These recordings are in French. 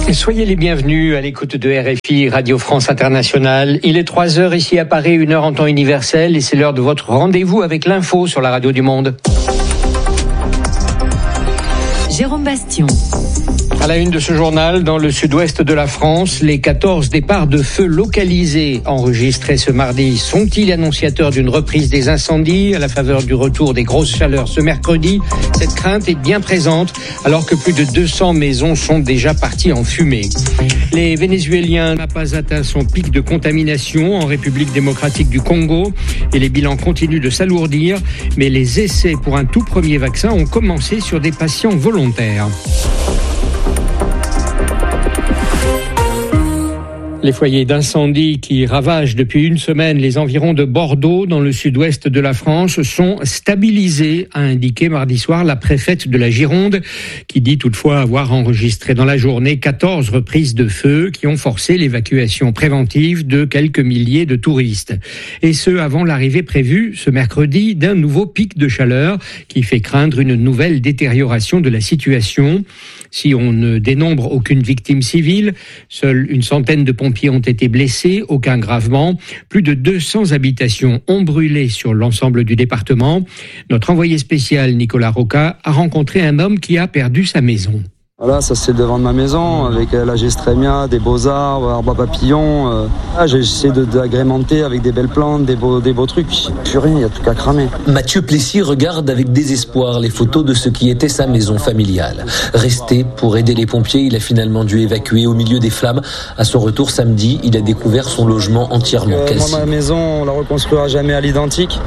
Soyez les bienvenus à l'écoute de RFI, Radio France Internationale. Il est 3h ici à Paris, 1h en temps universel, et c'est l'heure de votre rendez-vous avec l'info sur la radio du monde. Jérôme Bastion. À la une de ce journal, dans le sud-ouest de la France, les 14 départs de feu localisés enregistrés ce mardi sont-ils annonciateurs d'une reprise des incendies à la faveur du retour des grosses chaleurs ce mercredi? Cette crainte est bien présente alors que plus de 200 maisons sont déjà parties en fumée. Les Vénézuéliens n'ont pas atteint son pic de contamination en République démocratique du Congo et les bilans continuent de s'alourdir, mais les essais pour un tout premier vaccin ont commencé sur des patients volontaires. Les foyers d'incendie qui ravagent depuis une semaine les environs de Bordeaux, dans le sud-ouest de la France, sont stabilisés, a indiqué mardi soir la préfète de la Gironde, qui dit toutefois avoir enregistré dans la journée 14 reprises de feu qui ont forcé l'évacuation préventive de quelques milliers de touristes. Et ce, avant l'arrivée prévue ce mercredi d'un nouveau pic de chaleur qui fait craindre une nouvelle détérioration de la situation. Si on ne dénombre aucune victime civile, seule une centaine de pompiers ont été blessés, aucun gravement. Plus de 200 habitations ont brûlé sur l'ensemble du département. Notre envoyé spécial, Nicolas Roca, a rencontré un homme qui a perdu sa maison. Voilà, ça c'est le devant de ma maison, avec la gestrémia, des beaux arbres, arbres à papillons. J'essaie d'agrémenter avec des belles plantes, des beaux trucs. Purée, il y a tout qu'à cramer. Mathieu Plessis regarde avec désespoir les photos de ce qui était sa maison familiale. Resté pour aider les pompiers, il a finalement dû évacuer au milieu des flammes. À son retour samedi, il a découvert son logement entièrement calciné. Moi, ma maison, on la reconstruira jamais à l'identique.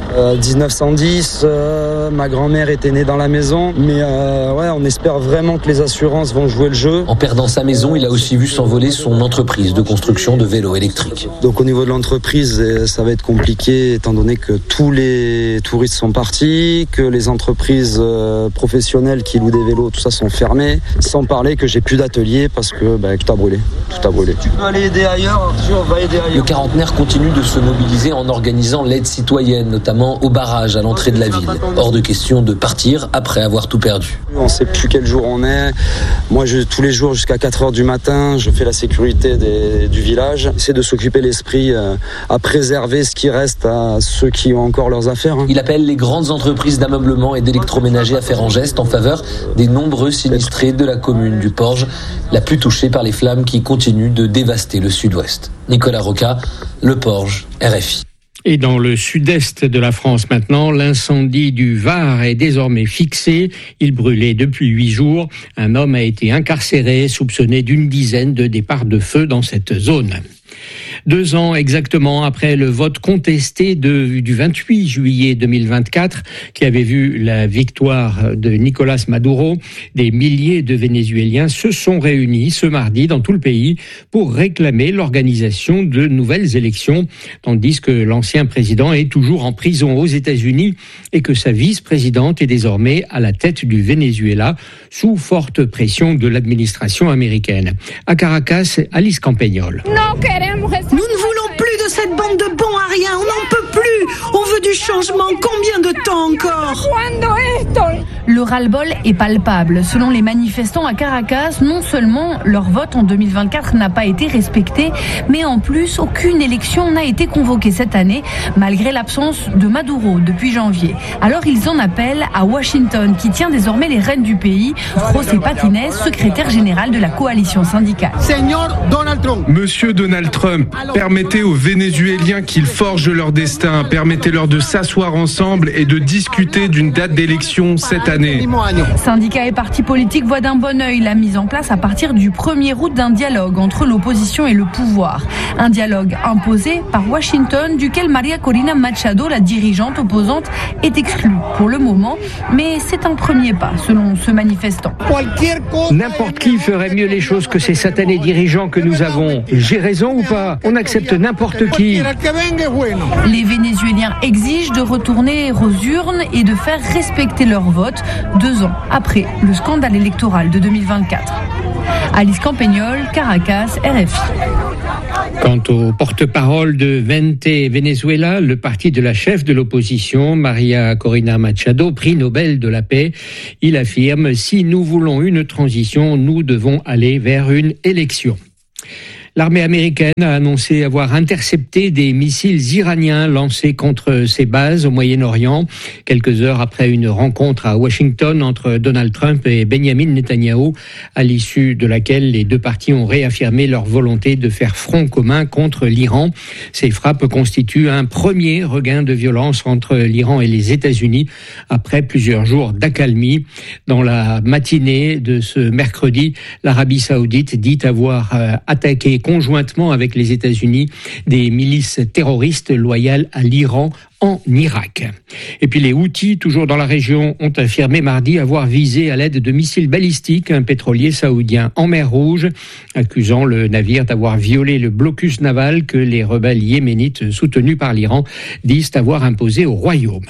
1910, ma grand-mère était née dans la maison. Mais on espère vraiment que les assurances vont jouer le jeu. En perdant sa maison, il a aussi vu s'envoler son entreprise de construction de vélos électriques. Donc au niveau de l'entreprise, ça va être compliqué étant donné que tous les touristes sont partis, que les entreprises professionnelles qui louent des vélos, tout ça sont fermées. Sans parler que j'ai plus d'atelier parce que tout a brûlé. Tout a brûlé. Tu peux aller aider ailleurs, Arthur, va aider ailleurs. Le quarantenaire continue de se mobiliser en organisant l'aide citoyenne, notamment au barrage à l'entrée de la ville. Hors de question de partir après avoir tout perdu. On ne sait plus quel jour on est. Moi, tous les jours jusqu'à 4h du matin, je fais la sécurité du village. J'essaie de s'occuper l'esprit à préserver ce qui reste à ceux qui ont encore leurs affaires. Il appelle les grandes entreprises d'ameublement et d'électroménager à faire un geste en faveur des nombreux sinistrés de la commune du Porge, la plus touchée par les flammes qui continuent de dévaster le sud-ouest. Nicolas Roca, Le Porge, RFI. Et dans le sud-est de la France maintenant, l'incendie du Var est désormais fixé. Il brûlait depuis 8 jours. Un homme a été incarcéré, soupçonné d'une dizaine de départs de feu dans cette zone. 2 ans exactement après le vote contesté du 28 juillet 2024 qui avait vu la victoire de Nicolas Maduro, des milliers de Vénézuéliens se sont réunis ce mardi dans tout le pays pour réclamer l'organisation de nouvelles élections, tandis que l'ancien président est toujours en prison aux États-Unis et que sa vice-présidente est désormais à la tête du Venezuela sous forte pression de l'administration américaine. À Caracas, Alice Campagnol. Nous ne voulons plus de cette bande de bons à rien, on n'en peut plus, on veut du changement, combien de temps encore ? Le ras-le-bol est palpable. Selon les manifestants à Caracas, non seulement leur vote en 2024 n'a pas été respecté, mais en plus, aucune élection n'a été convoquée cette année, malgré l'absence de Maduro depuis janvier. Alors ils en appellent à Washington, qui tient désormais les rênes du pays. José Patines, secrétaire général de la coalition syndicale. Monsieur Donald Trump, permettez aux Vénézuéliens qu'ils forgent leur destin, permettez-leur de s'asseoir ensemble et de discuter d'une date d'élection cette année. Syndicats et partis politiques voient d'un bon œil la mise en place à partir du 1er août d'un dialogue entre l'opposition et le pouvoir. Un dialogue imposé par Washington, duquel Maria Corina Machado, la dirigeante opposante, est exclue pour le moment. Mais c'est un premier pas, selon ce manifestant. N'importe qui ferait mieux les choses que ces satanés dirigeants que nous avons. J'ai raison ou pas ? On accepte n'importe qui. Les Vénézuéliens exigent de retourner aux urnes et de faire respecter leur vote 2 ans après le scandale électoral de 2024. Alice Campagnol, Caracas, RFI. Quant au porte-parole de Vente Venezuela, le parti de la chef de l'opposition, Maria Corina Machado, prix Nobel de la paix, il affirme « Si nous voulons une transition, nous devons aller vers une élection ». L'armée américaine a annoncé avoir intercepté des missiles iraniens lancés contre ses bases au Moyen-Orient, quelques heures après une rencontre à Washington entre Donald Trump et Benjamin Netanyahou, à l'issue de laquelle les deux parties ont réaffirmé leur volonté de faire front commun contre l'Iran. Ces frappes constituent un premier regain de violence entre l'Iran et les États-Unis après plusieurs jours d'accalmie. Dans la matinée de ce mercredi, l'Arabie Saoudite dit avoir attaqué conjointement avec les États-Unis des milices terroristes loyales à l'Iran en Irak. Et puis les Houthis, toujours dans la région, ont affirmé mardi avoir visé à l'aide de missiles balistiques un pétrolier saoudien en mer Rouge, accusant le navire d'avoir violé le blocus naval que les rebelles yéménites soutenus par l'Iran disent avoir imposé au royaume.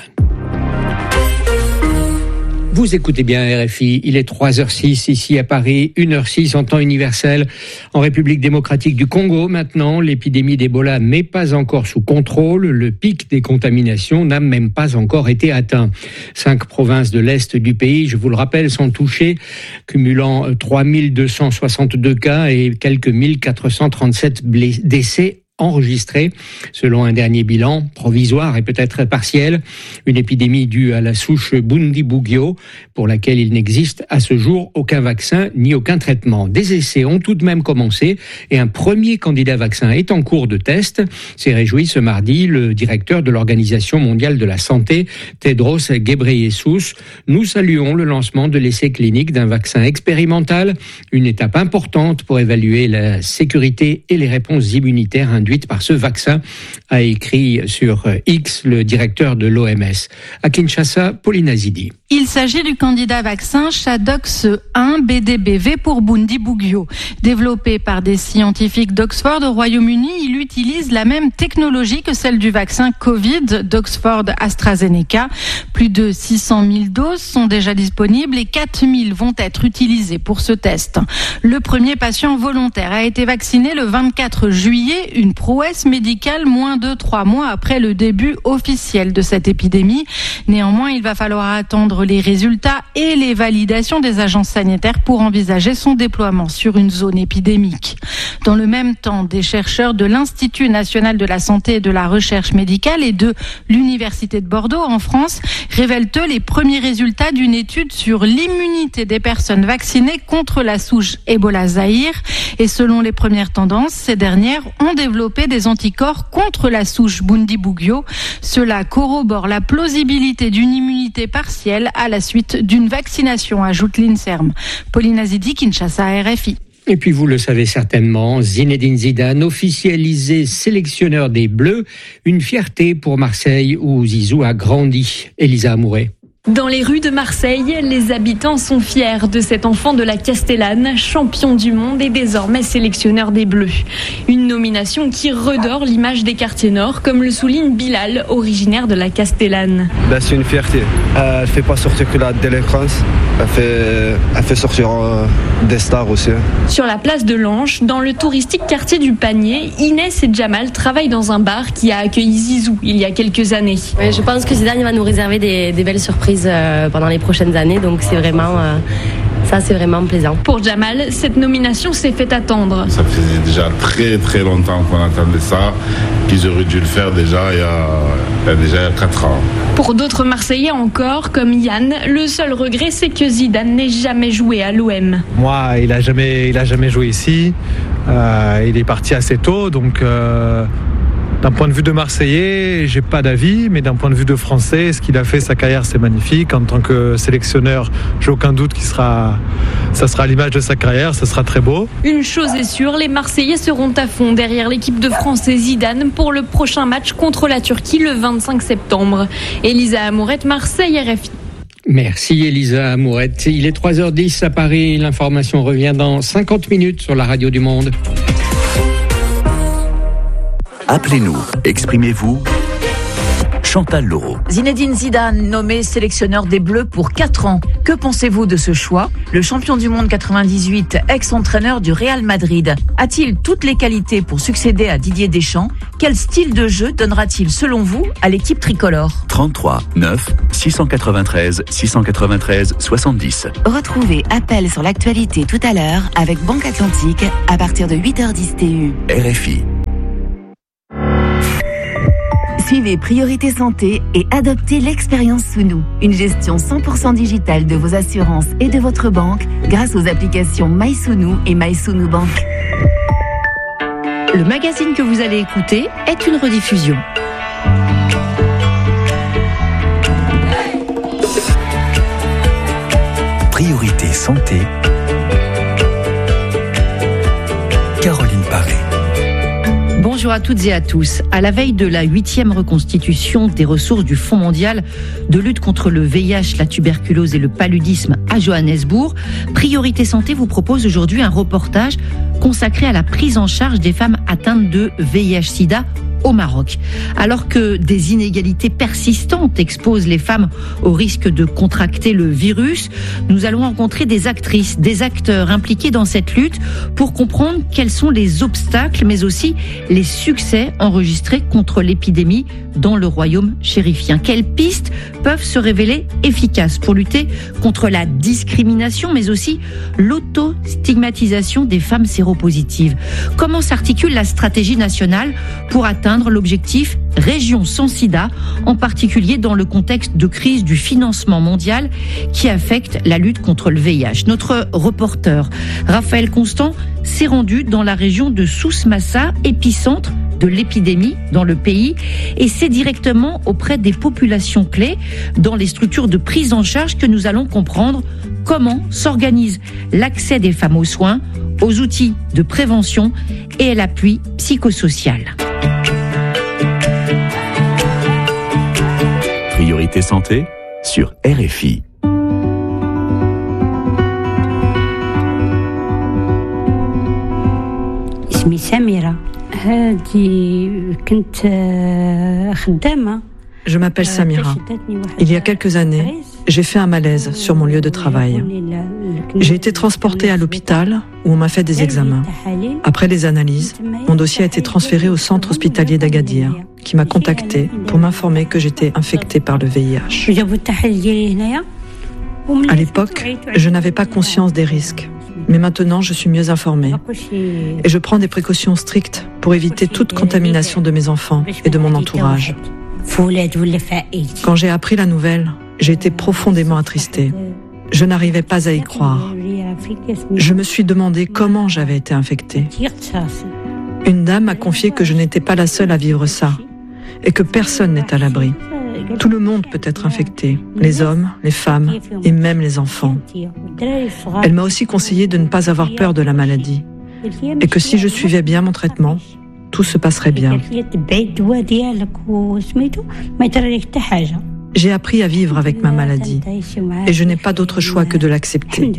Vous écoutez bien RFI, il est 3h06 ici à Paris, 1h06 en temps universel. En République démocratique du Congo, maintenant, l'épidémie d'Ebola n'est pas encore sous contrôle. Le pic des contaminations n'a même pas encore été atteint. 5 provinces de l'Est du pays, je vous le rappelle, sont touchées, cumulant 3262 cas et quelques 1437 décès enregistrés, selon un dernier bilan provisoire et peut-être partiel, une épidémie due à la souche Bundibugyo, pour laquelle il n'existe à ce jour aucun vaccin ni aucun traitement. Des essais ont tout de même commencé et un premier candidat vaccin est en cours de test. S'est réjoui ce mardi le directeur de l'Organisation mondiale de la santé, Tedros Ghebreyesus. Nous saluons le lancement de l'essai clinique d'un vaccin expérimental, une étape importante pour évaluer la sécurité et les réponses immunitaires induites par ce vaccin, a écrit sur X le directeur de l'OMS. À Kinshasa, Pauline Azidi. Il s'agit du candidat vaccin Shadox 1 BDBV pour Bundibugyo. Développé par des scientifiques d'Oxford au Royaume-Uni, il utilise la même technologie que celle du vaccin Covid d'Oxford AstraZeneca. Plus de 600 000 doses sont déjà disponibles et 4 000 vont être utilisées pour ce test. Le premier patient volontaire a été vacciné le 24 juillet, une prouesse médicale moins de 3 mois après le début officiel de cette épidémie. Néanmoins, il va falloir attendre les résultats et les validations des agences sanitaires pour envisager son déploiement sur une zone épidémique. Dans le même temps, des chercheurs de l'Institut national de la santé et de la recherche médicale et de l'Université de Bordeaux en France révèlent les premiers résultats d'une étude sur l'immunité des personnes vaccinées contre la souche Ebola Zaïre. Et selon les premières tendances, ces dernières ont développé des anticorps contre la souche Bundibugyo. Cela corrobore la plausibilité d'une immunité partielle à la suite d'une vaccination, ajoute l'INSERM. Pauline Azidi, Kinshasa, RFI. Et puis vous le savez certainement, Zinedine Zidane, officialisé sélectionneur des Bleus, une fierté pour Marseille où Zizou a grandi. Elisa Amouret. Dans les rues de Marseille, les habitants sont fiers de cet enfant de la Castellane, champion du monde et désormais sélectionneur des Bleus. Une nomination qui redore l'image des quartiers nord, comme le souligne Bilal, originaire de la Castellane. C'est une fierté. Elle ne fait pas sortir que la délinquance, elle fait sortir des stars aussi. Sur la place de l'Anche, dans le touristique quartier du Panier, Inès et Jamal travaillent dans un bar qui a accueilli Zizou il y a quelques années. Ouais, je pense que Zidane va nous réserver des belles surprises pendant les prochaines années, donc c'est vraiment plaisant. Pour Jamal, cette nomination s'est fait attendre. Ça faisait déjà très très longtemps qu'on attendait ça, qu'ils auraient dû le faire déjà il y a 4 ans. Pour d'autres Marseillais encore, comme Yann, le seul regret c'est que Zidane n'ait jamais joué à l'OM. Moi, il a jamais joué ici, il est parti assez tôt, donc d'un point de vue de Marseillais, j'ai pas d'avis, mais d'un point de vue de Français, ce qu'il a fait, sa carrière, c'est magnifique. En tant que sélectionneur, j'ai aucun doute ça sera à l'image de sa carrière, ça sera très beau. Une chose est sûre, les Marseillais seront à fond derrière l'équipe de France et Zidane pour le prochain match contre la Turquie le 25 septembre. Elisa Amourette, Marseille, RFI. Merci Elisa Amourette. Il est 3h10 à Paris. L'information revient dans 50 minutes sur la radio du Monde. Appelez-nous, exprimez-vous, Chantal Laureau. Zinedine Zidane, nommé sélectionneur des Bleus pour 4 ans. Que pensez-vous de ce choix ? Le champion du monde 98, ex-entraîneur du Real Madrid, a-t-il toutes les qualités pour succéder à Didier Deschamps ? Quel style de jeu donnera-t-il, selon vous, à l'équipe tricolore ? 33 9 693 693 70. Retrouvez Appel sur l'actualité tout à l'heure avec Banque Atlantique à partir de 8h10 TU. RFI. Suivez Priorité Santé et adoptez l'expérience Sounou, une gestion 100% digitale de vos assurances et de votre banque grâce aux applications MySounou et MySounou Bank. Le magazine que vous allez écouter est une rediffusion. Priorité Santé. Caroline Paré. Bonjour à toutes et à tous. À la veille de la 8e reconstitution des ressources du Fonds mondial de lutte contre le VIH, la tuberculose et le paludisme à Johannesburg, Priorité Santé vous propose aujourd'hui un reportage consacré à la prise en charge des femmes atteintes de VIH-Sida au Maroc. Alors que des inégalités persistantes exposent les femmes au risque de contracter le virus, nous allons rencontrer des actrices, des acteurs impliqués dans cette lutte pour comprendre quels sont les obstacles, mais aussi les succès enregistrés contre l'épidémie dans le royaume chérifien. Quelles pistes peuvent se révéler efficaces pour lutter contre la discrimination, mais aussi l'auto-stigmatisation des femmes séropositives? Comment s'articule la stratégie nationale pour atteindre l'objectif Région sans sida, en particulier dans le contexte de crise du financement mondial qui affecte la lutte contre le VIH? Notre reporter Raphaël Constant s'est rendu dans la région de Souss Massa, épicentre de l'épidémie dans le pays, et c'est directement auprès des populations clés dans les structures de prise en charge que nous allons comprendre comment s'organise l'accès des femmes aux soins, aux outils de prévention et à l'appui psychosocial. Priorité Santé sur RFI. اسمي سميرة هادي كنت خدامة. Je m'appelle Samira. Il y a quelques années, j'ai fait un malaise sur mon lieu de travail. J'ai été transportée à l'hôpital où on m'a fait des examens. Après les analyses, mon dossier a été transféré au centre hospitalier d'Agadir, qui m'a contactée pour m'informer que j'étais infectée par le VIH. À l'époque, je n'avais pas conscience des risques. Mais maintenant, je suis mieux informée. Et je prends des précautions strictes pour éviter toute contamination de mes enfants et de mon entourage. Quand j'ai appris la nouvelle, j'ai été profondément attristée. Je n'arrivais pas à y croire. Je me suis demandé comment j'avais été infectée. Une dame m'a confié que je n'étais pas la seule à vivre ça et que personne n'est à l'abri. Tout le monde peut être infecté, les hommes, les femmes et même les enfants. Elle m'a aussi conseillé de ne pas avoir peur de la maladie et que si je suivais bien mon traitement, tout se passerait bien. J'ai appris à vivre avec ma maladie et je n'ai pas d'autre choix que de l'accepter.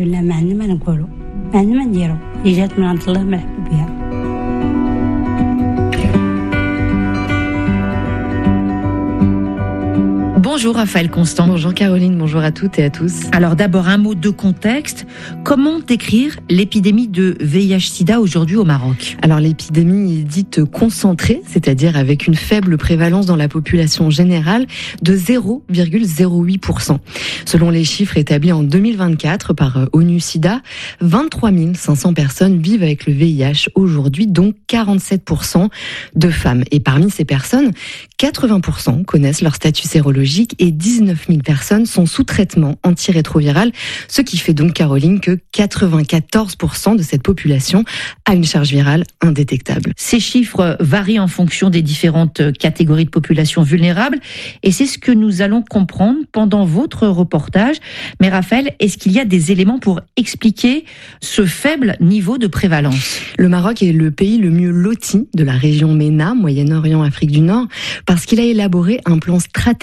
Bonjour Raphaël Constant. Bonjour Caroline, bonjour à toutes et à tous. Alors d'abord un mot de contexte. Comment décrire l'épidémie de VIH-Sida aujourd'hui au Maroc ? Alors l'épidémie est dite concentrée, c'est-à-dire avec une faible prévalence dans la population générale de 0,08%. Selon les chiffres établis en 2024 par ONU-SIDA, 23 500 personnes vivent avec le VIH aujourd'hui, dont 47% de femmes. Et parmi ces personnes, 80% connaissent leur statut sérologique et 19 000 personnes sont sous traitement antirétroviral, ce qui fait donc, Caroline, que 94% de cette population a une charge virale indétectable. Ces chiffres varient en fonction des différentes catégories de population vulnérables et c'est ce que nous allons comprendre pendant votre reportage. Mais Raphaël, est-ce qu'il y a des éléments pour expliquer ce faible niveau de prévalence ? Le Maroc est le pays le mieux loti de la région MENA, Moyen-Orient, Afrique du Nord, parce qu'il a élaboré un plan stratégique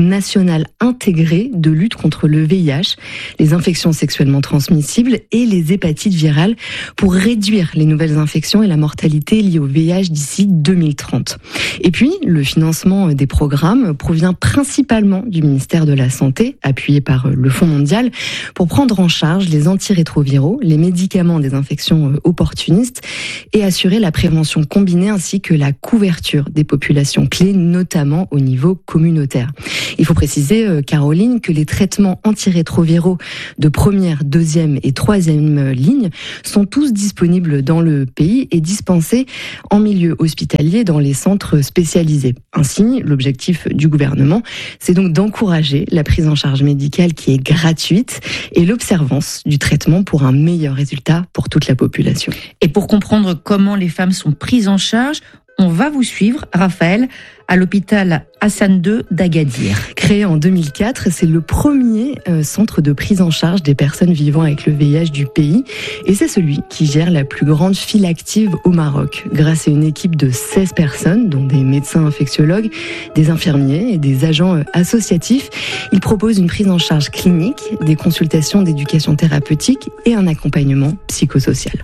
national intégré de lutte contre le VIH, les infections sexuellement transmissibles et les hépatites virales pour réduire les nouvelles infections et la mortalité liée au VIH d'ici 2030. Et puis, le financement des programmes provient principalement du ministère de la Santé, appuyé par le Fonds mondial, pour prendre en charge les antirétroviraux, les médicaments des infections opportunistes et assurer la prévention combinée ainsi que la couverture des populations clés, notamment au niveau communautaire. Il faut préciser, Caroline, que les traitements antirétroviraux de première, deuxième et troisième ligne sont tous disponibles dans le pays et dispensés en milieu hospitalier dans les centres spécialisés. Ainsi, l'objectif du gouvernement, c'est donc d'encourager la prise en charge médicale qui est gratuite et l'observance du traitement pour un meilleur résultat pour toute la population. Et pour comprendre comment les femmes sont prises en charge, on va vous suivre, Raphaël, à l'hôpital Hassan II d'Agadir. Créé en 2004, c'est le premier centre de prise en charge des personnes vivant avec le VIH du pays. Et c'est celui qui gère la plus grande file active au Maroc. Grâce à une équipe de 16 personnes, dont des médecins infectiologues, des infirmiers et des agents associatifs, il propose une prise en charge clinique, des consultations d'éducation thérapeutique et un accompagnement psychosocial.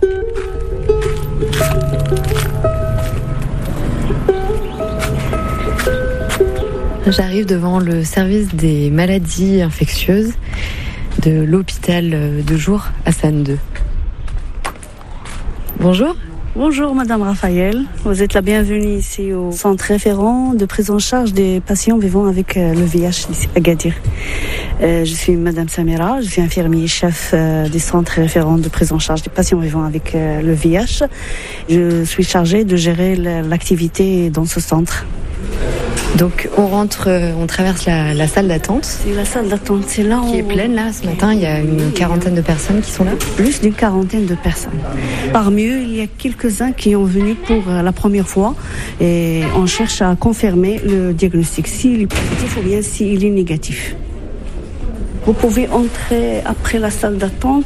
J'arrive devant le service des maladies infectieuses de l'hôpital de jour Hassan II. Bonjour. Bonjour Madame Raphaël, vous êtes la bienvenue ici au centre référent de prise en charge des patients vivant avec le VIH ici à Agadir. Je suis Madame Samira, je suis infirmier chef du centre référent de prise en charge des patients vivant avec le VIH. Je suis chargée de gérer l'activité dans ce centre. Donc on traverse la salle d'attente. C'est la salle d'attente, c'est là qui est pleine là ce matin. Il y a une quarantaine de personnes qui sont là. Plus d'une quarantaine de personnes. Parmi eux, il y a quelques-uns qui ont venu pour la première fois et on cherche à confirmer le diagnostic s'il est positif ou bien s'il est négatif. Vous pouvez entrer après la salle d'attente.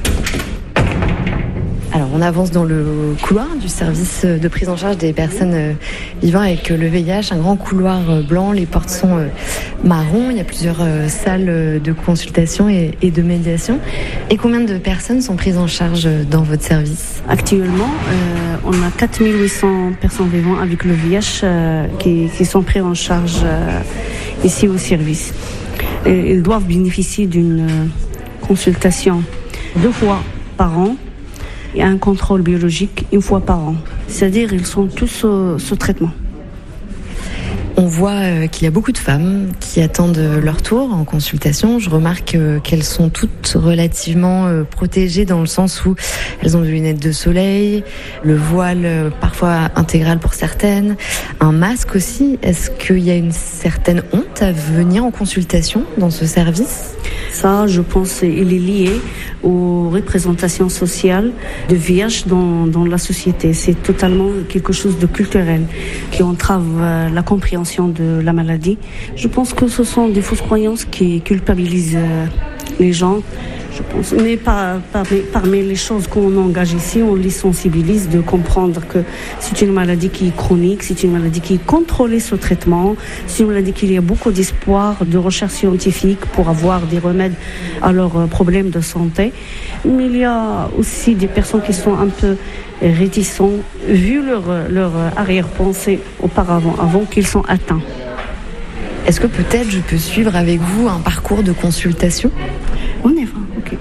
Alors, on avance dans le couloir du service de prise en charge des personnes vivant avec le VIH, un grand couloir blanc, les portes sont marron, il y a plusieurs salles de consultation et de médiation. Et combien de personnes sont prises en charge dans votre service ? Actuellement, on a 4800 personnes vivant avec le VIH qui sont prises en charge ici au service. Et ils doivent bénéficier d'une consultation 2 fois par an. Il y a un contrôle biologique 1 fois par an. C'est-à-dire ils sont tous sous traitement. On voit qu'il y a beaucoup de femmes qui attendent leur tour en consultation. Je remarque qu'elles sont toutes relativement protégées dans le sens où elles ont des lunettes de soleil, le voile parfois intégral pour certaines, un masque aussi. Est-ce qu'il y a une certaine honte à venir en consultation dans ce service ? Ça, je pense, il est lié aux représentations sociales de VIH dans la société. C'est totalement quelque chose de culturel qui entrave la compréhension de la maladie. Je pense que ce sont des fausses croyances qui culpabilisent les gens. Je pense. Mais parmi les choses qu'on engage ici, on les sensibilise de comprendre que c'est une maladie qui est chronique, c'est une maladie qui est contrôlée sous traitement, c'est une maladie qu'il y a beaucoup d'espoir, de recherche scientifique pour avoir des remèdes à leurs problèmes de santé. Mais il y a aussi des personnes qui sont un peu réticents, vu leur arrière-pensée auparavant, avant qu'ils soient atteints. Est-ce que peut-être je peux suivre avec vous un parcours de consultation ? On y va, ok.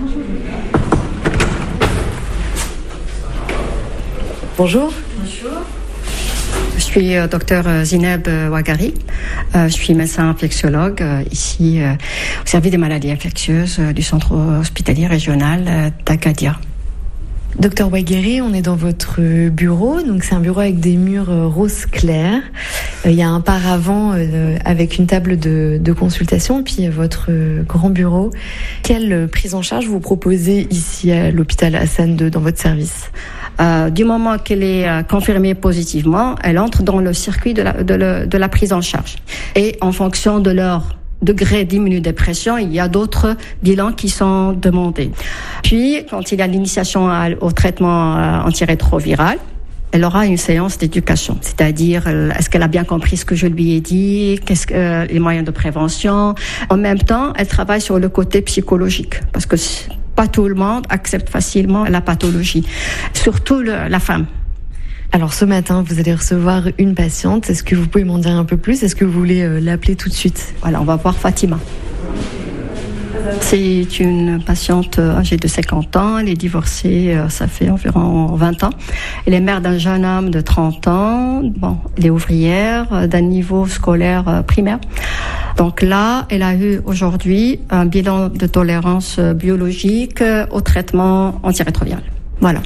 Bonjour. Bonjour. Je suis docteur Zineb Ouagari. Je suis médecin infectiologue ici au service des maladies infectieuses du centre hospitalier régional d'Agadir. Docteur Ouagari, on est dans votre bureau, donc c'est un bureau avec des murs rose clair. Il y a un paravent avec une table de consultation, puis votre grand bureau. Quelle prise en charge vous proposez ici à l'hôpital Hassan II dans votre service ? Du moment qu'elle est confirmée positivement, elle entre dans le circuit de la prise en charge. Et en fonction de leur degré d'immunodépression, il y a d'autres bilans qui sont demandés. Puis, quand il y a l'initiation au traitement antirétroviral, elle aura une séance d'éducation, c'est-à-dire est-ce qu'elle a bien compris ce que je lui ai dit, qu'est-ce que les moyens de prévention. En même temps, elle travaille sur le côté psychologique, parce que pas tout le monde accepte facilement la pathologie, surtout la femme. Alors ce matin, vous allez recevoir une patiente. Est-ce que vous pouvez m'en dire un peu plus? Est-ce que vous voulez l'appeler tout de suite? Voilà, on va voir Fatima. C'est une patiente âgée de 50 ans, elle est divorcée, ça fait environ 20 ans. Elle est mère d'un jeune homme de 30 ans, elle est ouvrière d'un niveau scolaire primaire. Donc là, elle a eu aujourd'hui un bilan de tolérance biologique au traitement antirétroviral. Voilà.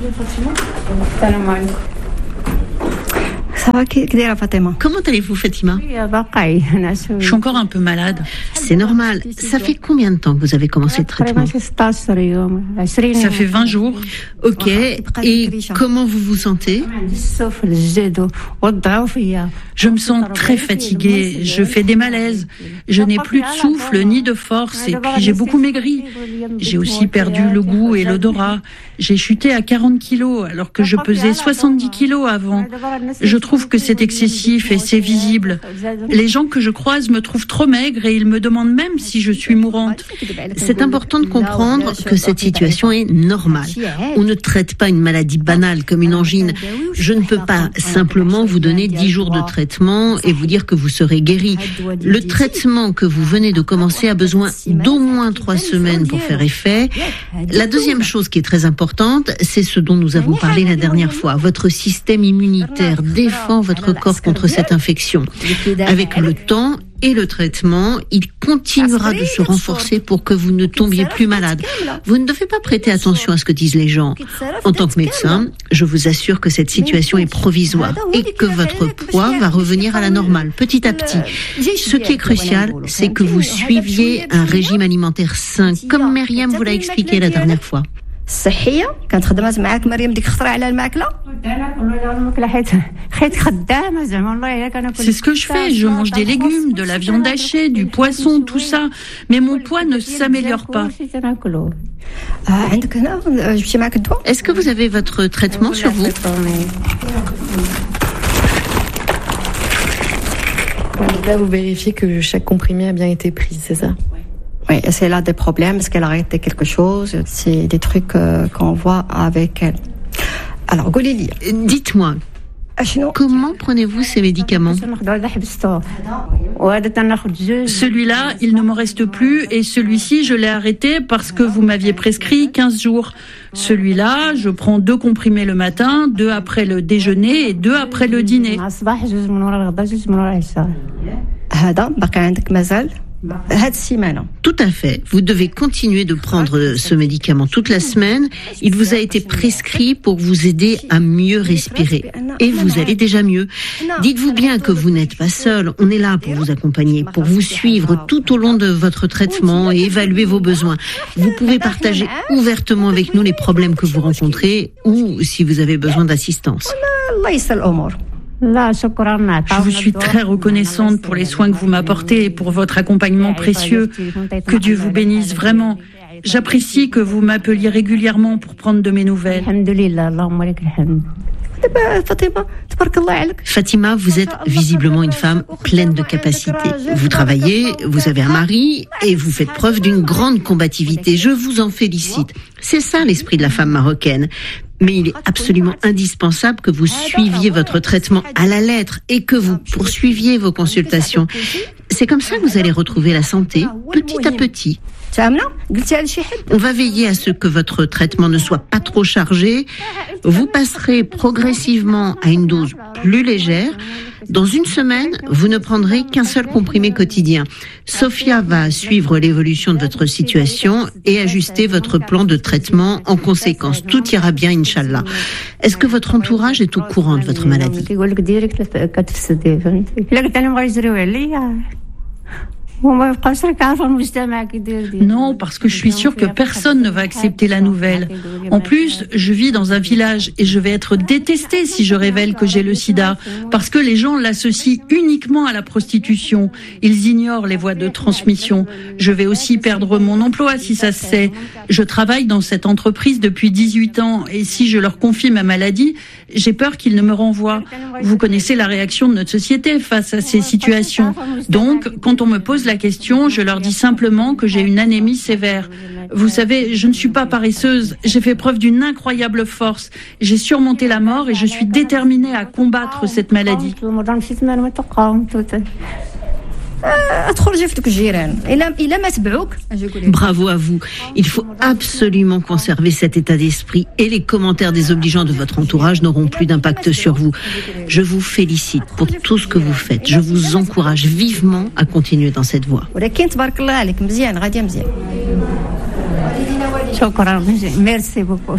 Ça va, Fatima? Comment allez-vous, Fatima? Je suis encore un peu malade. C'est normal. Ça fait combien de temps que vous avez commencé le traitement? Ça fait 20 jours. Ok. Et comment vous vous sentez? Je me sens très fatiguée. Je fais des malaises. Je n'ai plus de souffle ni de force. Et puis j'ai beaucoup maigri. J'ai aussi perdu le goût et l'odorat. J'ai chuté à 40 kilos alors que je pesais 70 kilos avant. Je trouve que c'est excessif et c'est visible. Les gens que je croise me trouvent trop maigre et ils me demandent même si je suis mourante. C'est important de comprendre que cette situation est normale. On ne traite pas une maladie banale comme une angine. Je ne peux pas simplement vous donner 10 jours de traitement et vous dire que vous serez guéri. Le traitement que vous venez de commencer a besoin d'au moins 3 semaines pour faire effet. La deuxième chose qui est très importante, c'est ce dont nous avons parlé la dernière fois. Votre système immunitaire défend votre corps contre cette infection. Avec le temps et le traitement, il continuera de se renforcer pour que vous ne tombiez plus malade. Vous ne devez pas prêter attention à ce que disent les gens. En tant que médecin, je vous assure que cette situation est provisoire et que votre poids va revenir à la normale petit à petit. Ce qui est crucial, c'est que vous suiviez un régime alimentaire sain, comme Myriam vous l'a expliqué la dernière fois. الصحيه كانت خدمات معاك مريم ديك خطره على الماكله. C'est ce que je fais, je mange des légumes, de la viande hachée, du poisson, tout ça, mais mon poids ne s'améliore pas. Est-ce que vous avez votre traitement sur vous? Là, vous vérifiez que chaque comprimé a bien été pris, c'est ça? Oui, c'est là des problèmes, est-ce qu'elle a arrêté quelque chose? C'est des trucs qu'on voit avec elle. Alors, Golili, dites-moi, comment prenez-vous ces médicaments? Celui-là, il ne m'en reste plus, et celui-ci, je l'ai arrêté parce que vous m'aviez prescrit 15 jours. Celui-là, je prends 2 comprimés le matin, 2 après le déjeuner et 2 après le dîner. Tout à fait. Vous devez continuer de prendre ce médicament toute la semaine. Il vous a été prescrit pour vous aider à mieux respirer. Et vous allez déjà mieux. Dites-vous bien que vous n'êtes pas seul. On est là pour vous accompagner, pour vous suivre tout au long de votre traitement et évaluer vos besoins. Vous pouvez partager ouvertement avec nous les problèmes que vous rencontrez ou si vous avez besoin d'assistance. Je vous suis très reconnaissante pour les soins que vous m'apportez et pour votre accompagnement précieux. Que Dieu vous bénisse vraiment. J'apprécie que vous m'appeliez régulièrement pour prendre de mes nouvelles. Fatima, vous êtes visiblement une femme pleine de capacités. Vous travaillez, vous avez un mari et vous faites preuve d'une grande combativité. Je vous en félicite. C'est ça l'esprit de la femme marocaine. Mais il est absolument indispensable que vous suiviez votre traitement à la lettre et que vous poursuiviez vos consultations. C'est comme ça que vous allez retrouver la santé petit à petit. On va veiller à ce que votre traitement ne soit pas trop chargé. Vous passerez progressivement à une dose plus légère. Dans une semaine, vous ne prendrez qu'un seul comprimé quotidien. Sophia va suivre l'évolution de votre situation et ajuster votre plan de traitement en conséquence. Tout ira bien, Inch'Allah. Est-ce que votre entourage est au courant de votre maladie? Non, parce que je suis sûre que personne ne va accepter la nouvelle. En plus, je vis dans un village et je vais être détestée si je révèle que j'ai le sida, parce que les gens l'associent uniquement à la prostitution. Ils ignorent les voies de transmission. Je vais aussi perdre mon emploi si ça se sait. Je travaille dans cette entreprise depuis 18 ans et si je leur confie ma maladie, j'ai peur qu'ils ne me renvoient. Vous connaissez la réaction de notre société face à ces situations. Donc, quand on me pose la question, je leur dis simplement que j'ai une anémie sévère. Vous savez, je ne suis pas paresseuse. J'ai fait preuve d'une incroyable force. J'ai surmonté la mort et je suis déterminée à combattre cette maladie. Bravo à vous. Il faut absolument conserver cet état d'esprit et les commentaires désobligeants de votre entourage n'auront plus d'impact sur vous. Je vous félicite pour tout ce que vous faites. Je vous encourage vivement à continuer dans cette voie. Merci beaucoup.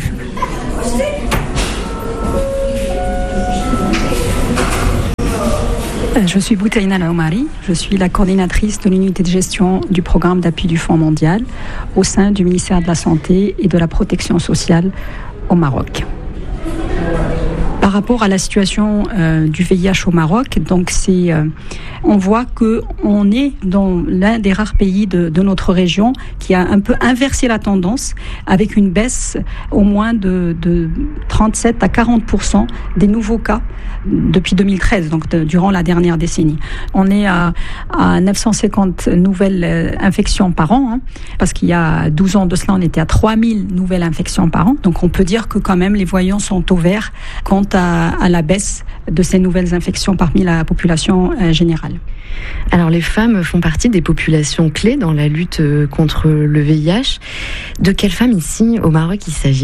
Je suis Boutaïna Laoumari, je suis la coordinatrice de l'unité de gestion du programme d'appui du Fonds mondial au sein du ministère de la Santé et de la Protection sociale au Maroc. Par rapport à la situation du VIH au Maroc, donc on voit qu'on est dans l'un des rares pays de notre région qui a un peu inversé la tendance avec une baisse au moins de 37 à 40% des nouveaux cas depuis 2013, donc durant la dernière décennie. On est à 950 nouvelles infections par an, parce qu'il y a 12 ans de cela, on était à 3000 nouvelles infections par an. Donc on peut dire que quand même les voyants sont au vert quant à la baisse de ces nouvelles infections parmi la population générale. Alors les femmes font partie des populations clés dans la lutte contre le VIH. De quelles femmes ici au Maroc il s'agit ?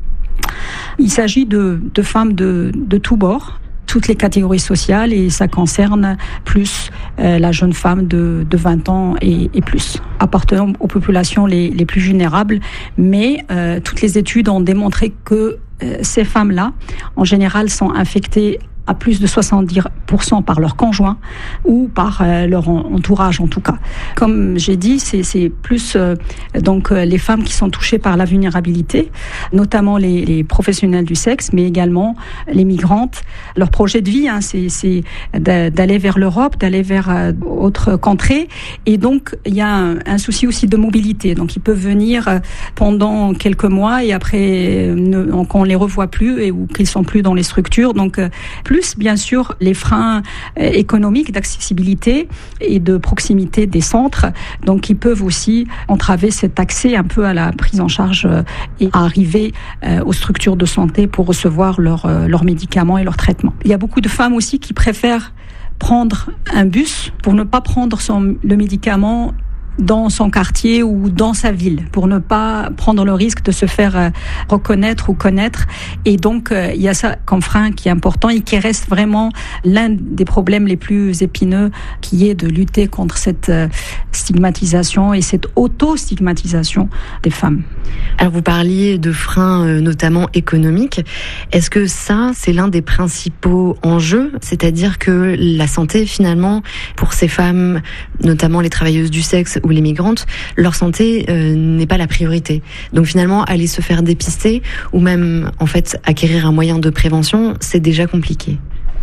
Il s'agit de femmes de tous bords, toutes les catégories sociales, et ça concerne plus la jeune femme de 20 ans et plus, appartenant aux populations les plus vulnérables. Mais toutes les études ont démontré que ces femmes-là, en général, sont infectées à plus de 70% par leur conjoint ou par leur entourage en tout cas. Comme j'ai dit, c'est plus donc les femmes qui sont touchées par la vulnérabilité, notamment les professionnels du sexe, mais également les migrantes. Leur projet de vie, c'est d'aller vers l'Europe, d'aller vers autres contrées, et donc il y a un souci aussi de mobilité. Donc ils peuvent venir pendant quelques mois et après qu'on les revoit plus ou qu'ils sont plus dans les structures. Donc plus bien sûr les freins économiques d'accessibilité et de proximité des centres, donc ils peuvent aussi entraver cet accès un peu à la prise en charge et à arriver aux structures de santé pour recevoir leurs médicaments et leurs traitements. Il y a beaucoup de femmes aussi qui préfèrent prendre un bus pour ne pas prendre le médicament dans son quartier ou dans sa ville, pour ne pas prendre le risque de se faire reconnaître ou connaître. Et donc, il y a ça comme frein qui est important et qui reste vraiment l'un des problèmes les plus épineux, qui est de lutter contre cette stigmatisation et cette auto-stigmatisation des femmes. Alors, vous parliez de freins notamment économiques. Est-ce que ça, c'est l'un des principaux enjeux? C'est-à-dire que la santé, finalement, pour ces femmes, notamment les travailleuses du sexe ou les migrantes, leur santé n'est pas la priorité. Donc finalement, aller se faire dépister ou même en fait acquérir un moyen de prévention, c'est déjà compliqué.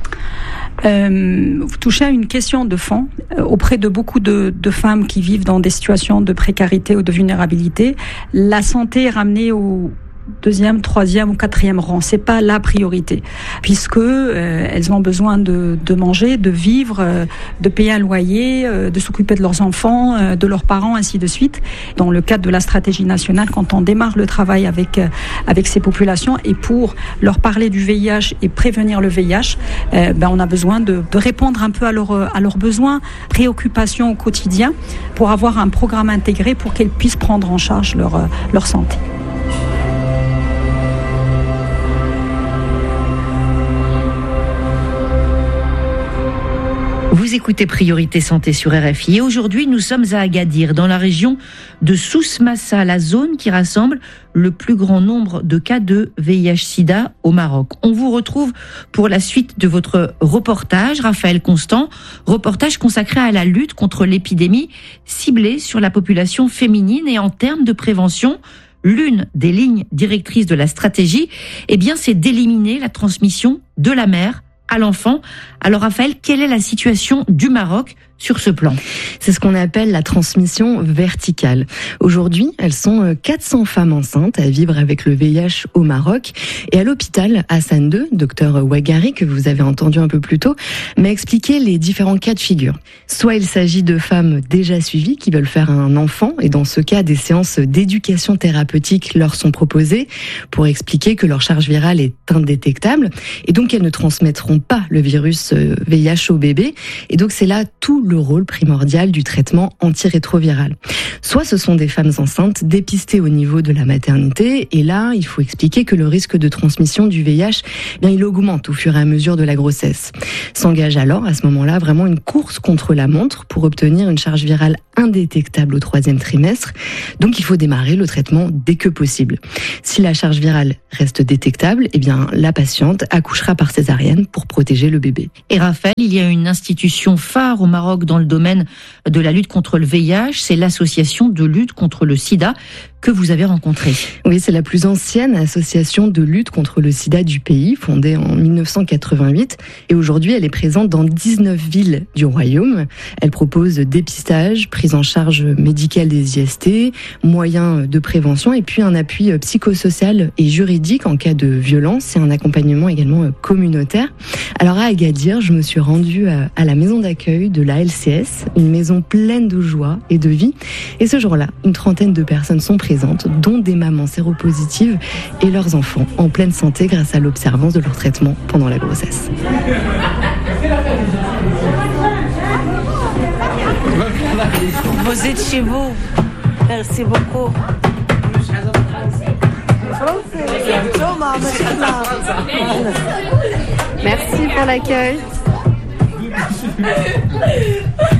Vous touchez à une question de fond. Auprès de beaucoup de femmes qui vivent dans des situations de précarité ou de vulnérabilité, la santé est ramenée au deuxième, troisième ou quatrième rang. C'est pas la priorité, puisque elles ont besoin de manger, de vivre, de payer un loyer, de s'occuper de leurs enfants, de leurs parents, ainsi de suite. Dans le cadre de la stratégie nationale, quand on démarre le travail avec ces populations et pour leur parler du VIH et prévenir le VIH, on a besoin de répondre un peu à leurs besoins, préoccupations au quotidien, pour avoir un programme intégré pour qu'elles puissent prendre en charge leur santé. Vous Vous écoutez Priorité Santé sur RFI et aujourd'hui nous sommes à Agadir, dans la région de Souss-Massa, la zone qui rassemble le plus grand nombre de cas de VIH/SIDA au Maroc. On vous retrouve pour la suite de votre reportage, Raphaël Constant, reportage consacré à la lutte contre l'épidémie ciblée sur la population féminine et en termes de prévention. L'une des lignes directrices de la stratégie, c'est d'éliminer la transmission de la mère à l'enfant. Alors Raphaël, quelle est la situation du Maroc sur ce plan? C'est ce qu'on appelle la transmission verticale. Aujourd'hui, elles sont 400 femmes enceintes à vivre avec le VIH au Maroc. Et à l'hôpital Hassan II, docteur Ouaghari, que vous avez entendu un peu plus tôt, m'a expliqué les différents cas de figure. Soit il s'agit de femmes déjà suivies qui veulent faire un enfant, et dans ce cas, des séances d'éducation thérapeutique leur sont proposées pour expliquer que leur charge virale est indétectable, et donc elles ne transmettront pas le virus VIH au bébé. Et donc c'est là tout le rôle primordial du traitement antirétroviral. Soit ce sont des femmes enceintes dépistées au niveau de la maternité, et là, il faut expliquer que le risque de transmission du VIH, il augmente au fur et à mesure de la grossesse. S'engage alors, à ce moment-là, vraiment une course contre la montre pour obtenir une charge virale indétectable au 3e trimestre. Donc, il faut démarrer le traitement dès que possible. Si la charge virale reste détectable, la patiente accouchera par césarienne pour protéger le bébé. Et Raphaël, il y a une institution phare au Maroc dans le domaine de la lutte contre le VIH, c'est l'association de lutte contre le sida que vous avez rencontrée. Oui, c'est la plus ancienne association de lutte contre le sida du pays, fondée en 1988. Et aujourd'hui, elle est présente dans 19 villes du royaume. Elle propose dépistage, prise en charge médicale des IST, moyens de prévention et puis un appui psychosocial et juridique en cas de violence et un accompagnement également communautaire. Alors à Agadir, je me suis rendue à la maison d'accueil de la LCS, une maison pleine de joie et de vie. Et ce jour-là, une trentaine de personnes sont présentes, dont des mamans séropositives et leurs enfants en pleine santé grâce à l'observance de leur traitement pendant la grossesse. Vous êtes chez vous. Merci beaucoup. Merci pour l'accueil.